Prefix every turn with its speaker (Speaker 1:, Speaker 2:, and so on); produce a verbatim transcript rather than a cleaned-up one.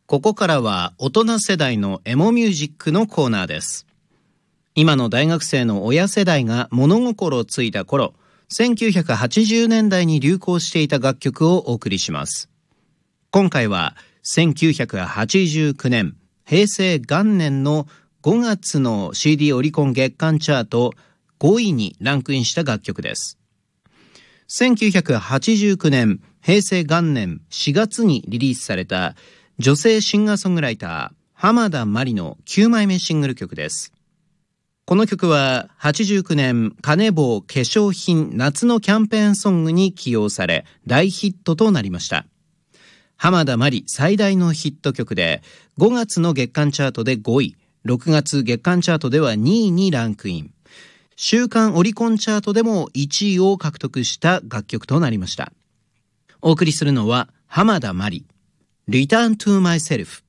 Speaker 1: ここからは大人世代のエモミュージックのコーナーです。今の大学生の親世代が物心ついた頃、せんきゅうひゃくはちじゅうねんだいに流行していた楽曲をお送りします。今回はせんきゅうひゃくはちじゅうきゅうねん、平成元年のごがつの シーディー オリコン月間チャートごいにランクインした楽曲です。せんきゅうひゃくはちじゅうきゅうねん、平成元年しがつにリリースされた女性シンガーソングライター浜田真理のきゅうまいめシングル曲です。この曲ははちじゅうきゅうねんカネボウ化粧品夏のキャンペーンソングに起用され大ヒットとなりました。浜田真理最大のヒット曲でごがつの月間チャートでごい、ろくがつ月間チャートではにいにランクイン、週間オリコンチャートでもいちいを獲得した楽曲となりました。お送りするのは浜田真理Return to Myself。